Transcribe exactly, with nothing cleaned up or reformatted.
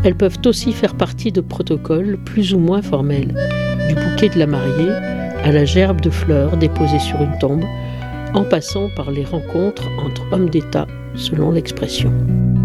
Elles peuvent aussi faire partie de protocoles plus ou moins formels, du bouquet de la mariée à la gerbe de fleurs déposée sur une tombe, en passant par les rencontres entre hommes d'État, selon l'expression.